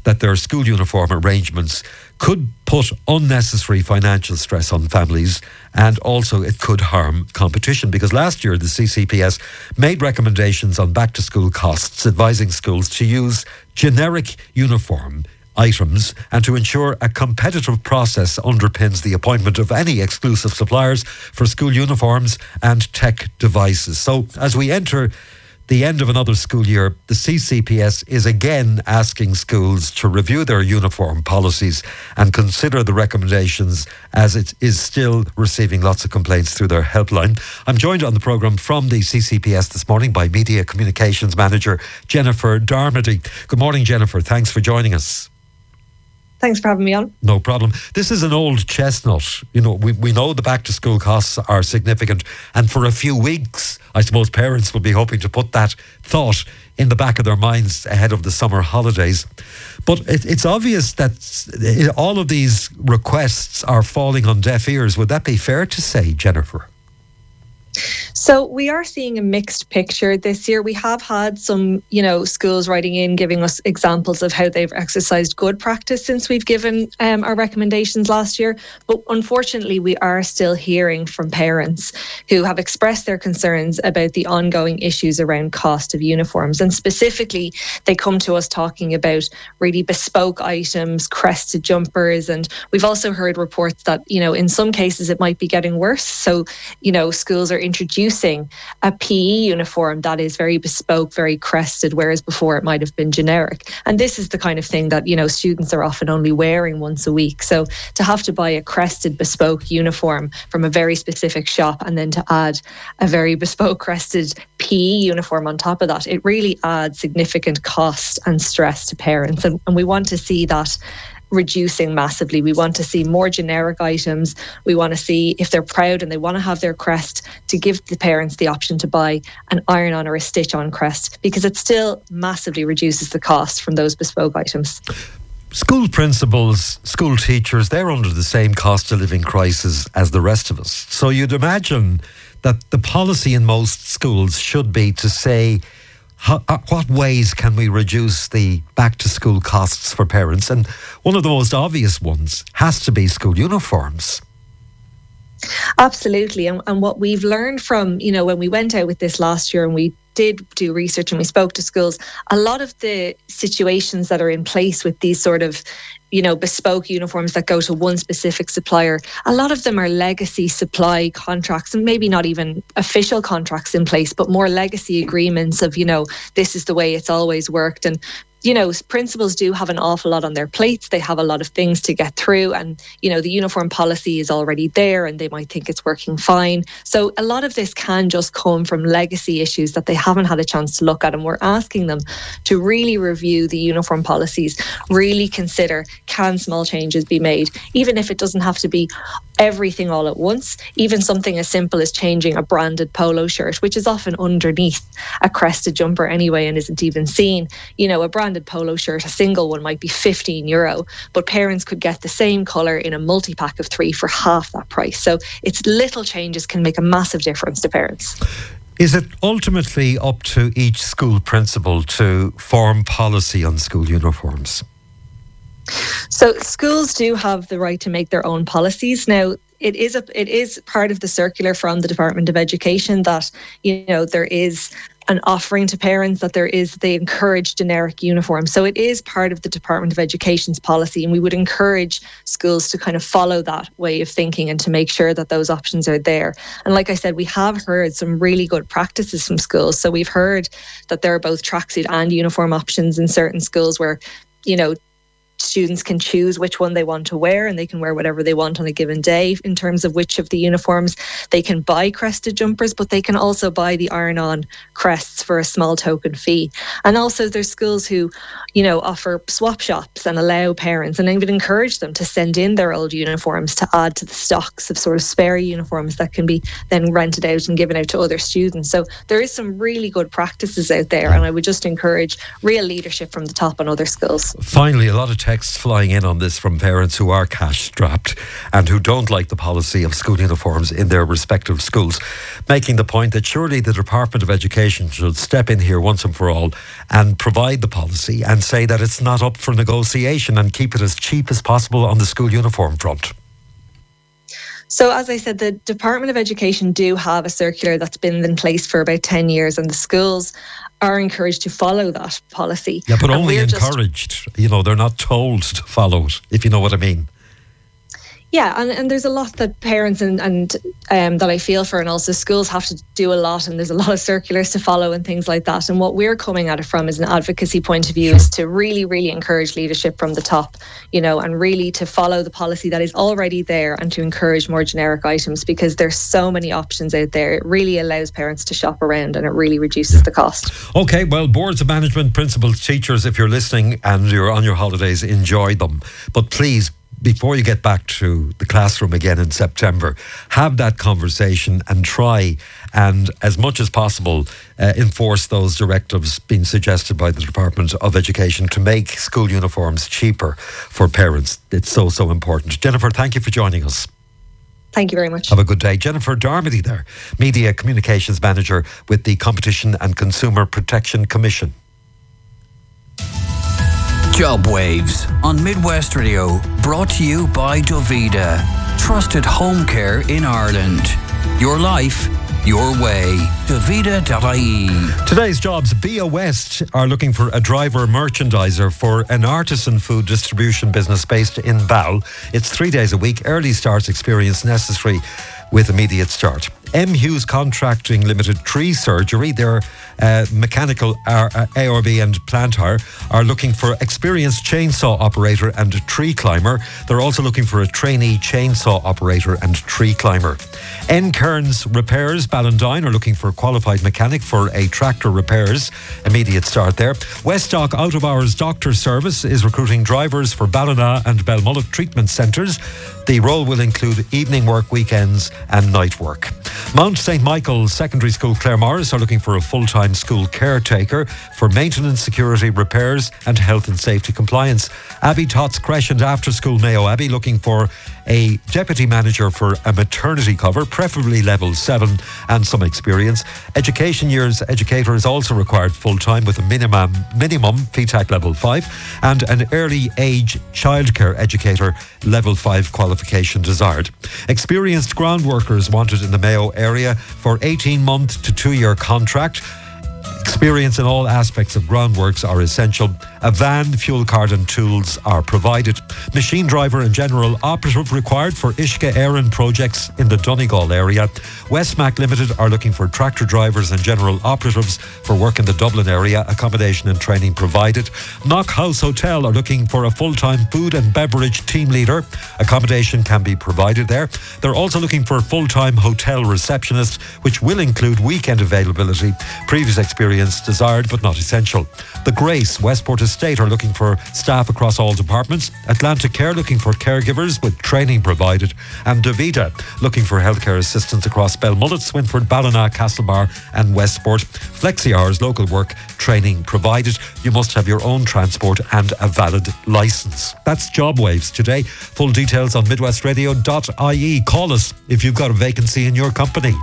that their school uniform arrangements could put unnecessary financial stress on families, and also it could harm competition, because last year the CCPS made recommendations on back to school costs, advising schools to use generic uniform items and to ensure a competitive process underpins the appointment of any exclusive suppliers for school uniforms and tech devices. So as we enter the end of another school year, the CCPS is again asking schools to review their uniform policies and consider the recommendations, as it is still receiving lots of complaints through their helpline. I'm joined on the programme from the CCPS this morning by Media Communications Manager Jennifer Darmody. Good morning, Jennifer. Thanks for joining us. Thanks for having me on. No problem. This is an old chestnut. You know, we know the back to school costs are significant, and for a few weeks, I suppose parents will be hoping to put that thought in the back of their minds ahead of the summer holidays. But it's obvious that all of these requests are falling on deaf ears. Would that be fair to say, Jennifer? So we are seeing a mixed picture this year. We have had some, schools writing in, giving us examples of how they've exercised good practice since we've given our recommendations last year. But unfortunately, we are still hearing from parents who have expressed their concerns about the ongoing issues around cost of uniforms. And specifically, they come to us talking about really bespoke items, crested jumpers. And we've also heard reports that, in some cases, it might be getting worse. So, schools are introducing a PE uniform that is very bespoke, very crested, whereas before it might have been generic. And this is the kind of thing that, students are often only wearing once a week. So to have to buy a crested bespoke uniform from a very specific shop and then to add a very bespoke crested PE uniform on top of that, it really adds significant cost and stress to parents. And we want to see that reducing massively. We want to see more generic items. We want to see, if they're proud and they want to have their crest, to give the parents the option to buy an iron-on or a stitch-on crest, because it still massively reduces the cost from those bespoke items. School principals, school teachers, they're under the same cost of living crisis as the rest of us. So you'd imagine that the policy in most schools should be to say, what ways can we reduce the back-to-school costs for parents? And one of the most obvious ones has to be school uniforms. Absolutely. And what we've learned from, when we went out with this last year and we did do research and we spoke to schools, a lot of the situations that are in place with these sort of bespoke uniforms that go to one specific supplier, a lot of them are legacy supply contracts, and maybe not even official contracts in place, but more legacy agreements of, this is the way it's always worked. And principals do have an awful lot on their plates. They have a lot of things to get through, and, the uniform policy is already there and they might think it's working fine. So a lot of this can just come from legacy issues that they haven't had a chance to look at. And we're asking them to really review the uniform policies, really consider, can small changes be made, even if it doesn't have to be everything all at once. Even something as simple as changing a branded polo shirt, which is often underneath a crested jumper anyway and isn't even seen. A branded polo shirt, a single one, might be €15, but parents could get the same colour in a multi-pack of 3 for half that price. So it's little changes can make a massive difference to parents. Is it ultimately up to each school principal to form policy on school uniforms? So schools do have the right to make their own policies. Now, it is part of the circular from the Department of Education that, there is an offering to parents that they encourage generic uniforms. So it is part of the Department of Education's policy, and we would encourage schools to kind of follow that way of thinking and to make sure that those options are there. And like I said, we have heard some really good practices from schools. So we've heard that there are both tracksuit and uniform options in certain schools where, students can choose which one they want to wear, and they can wear whatever they want on a given day in terms of which of the uniforms. They can buy crested jumpers, but they can also buy the iron-on crests for a small token fee. And also there's schools who, offer swap shops and allow parents, and even encourage them to send in their old uniforms to add to the stocks of sort of spare uniforms that can be then rented out and given out to other students. So there is some really good practices out there, and I would just encourage real leadership from the top on other schools. Finally, a lot of texts flying in on this from parents who are cash-strapped and who don't like the policy of school uniforms in their respective schools, making the point that surely the Department of Education should step in here once and for all and provide the policy and say that it's not up for negotiation and keep it as cheap as possible on the school uniform front. So as I said, the Department of Education do have a circular that's been in place for about 10 years, and the schools are encouraged to follow that policy. Yeah, but only encouraged. They're not told to follow it, if you know what I mean. Yeah, and there's a lot that parents and that I feel for, and also schools have to do a lot, and there's a lot of circulars to follow and things like that. And what we're coming at it from is an advocacy point of view, is to really, really encourage leadership from the top, and really to follow the policy that is already there and to encourage more generic items, because there's so many options out there. It really allows parents to shop around and it really reduces the cost. Okay, well, boards of management, principals, teachers, if you're listening and you're on your holidays, enjoy them. But please, before you get back to the classroom again in September, have that conversation and try and, as much as possible, enforce those directives being suggested by the Department of Education to make school uniforms cheaper for parents. It's so, so important. Jennifer, thank you for joining us. Thank you very much. Have a good day. Jennifer Darmody there, Media Communications Manager with the Competition and Consumer Protection Commission. Job Waves on Midwest Radio, brought to you by Dovida, trusted home care in Ireland. Your life, your way. Dovida.ie. Today's jobs: Bia West are looking for a driver merchandiser for an artisan food distribution business based in Bowell. It's 3 days a week, early starts experience necessary with immediate start. M. Hughes Contracting Limited Tree Surgery, their mechanical ARB and plant hire, are looking for experienced chainsaw operator and tree climber. They're also looking for a trainee chainsaw operator and tree climber. N. Kearns Repairs Ballandine are looking for a qualified mechanic for a tractor repairs. Immediate start there. Westdock Out of Hours Doctor Service is recruiting drivers for Ballina and Belmullet treatment centres. The role will include evening work, weekends and night work. Mount St. Michael's Secondary School Claremorris are looking for a full-time school caretaker for maintenance, security, repairs and health and safety compliance. Abbey Tots Creche and After School Mayo Abbey looking for a deputy manager for a maternity cover, preferably level 7 and some experience. Education years educator is also required full-time with a minimum FETAC level 5 and an early age childcare educator level 5 qualification desired. Experienced ground workers wanted in the Mayo area for 18-month to 2-year contract. Experience in all aspects of groundworks are essential. A van, fuel card and tools are provided. Machine driver and general operative required for Ishka Éireann projects in the Donegal area. Westmac Limited are looking for tractor drivers and general operatives for work in the Dublin area. Accommodation and training provided. Knock House Hotel are looking for a full-time food and beverage team leader. Accommodation can be provided there. They're also looking for a full-time hotel receptionist, which will include weekend availability. Previous experience desired but not essential. The Grace Westport Estate are looking for staff across all departments. Atlantic Care looking for caregivers with training provided. And Davida looking for healthcare assistants across Belmullet, Swinford, Ballina, Castlebar and Westport. Flexi hours, local work, training provided. You must have your own transport and a valid licence. That's Job Waves today. Full details on midwestradio.ie. Call us if you've got a vacancy in your company.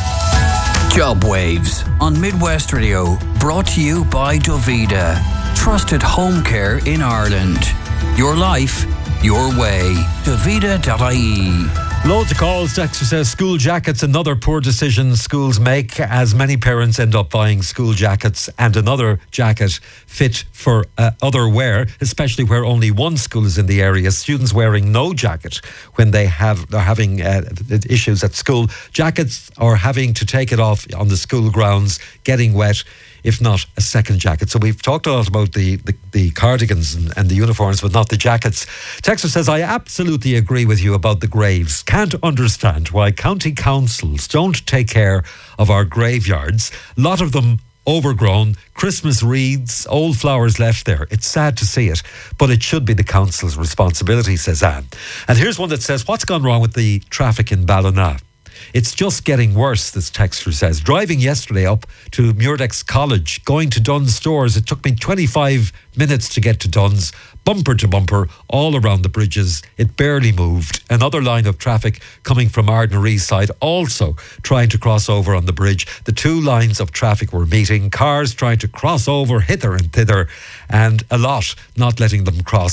Job Waves on Midwest Radio, brought to you by Dovida, trusted home care in Ireland. Your life, your way. Dovida.ie. Loads of calls. Dexter says school jackets, another poor decision schools make, as many parents end up buying school jackets and another jacket fit for other wear, especially where only one school is in the area. Students wearing no jacket when they're having issues at school. Jackets or having to take it off on the school grounds, getting wet, if not a second jacket. So we've talked a lot about the cardigans and the uniforms, but not the jackets. Texter says, I absolutely agree with you about the graves. Can't understand why county councils don't take care of our graveyards. A lot of them overgrown, Christmas wreaths, old flowers left there. It's sad to see it, but it should be the council's responsibility, says Anne. And here's one that says, what's gone wrong with the traffic in Ballina? It's just getting worse, this texter says. Driving yesterday up to Muirdex College, going to Dunn's stores, it took me 25 minutes to get to Dunn's, bumper to bumper, all around the bridges. It barely moved. Another line of traffic coming from Ardnor East side, also trying to cross over on the bridge. The two lines of traffic were meeting, cars trying to cross over hither and thither, and a lot not letting them cross.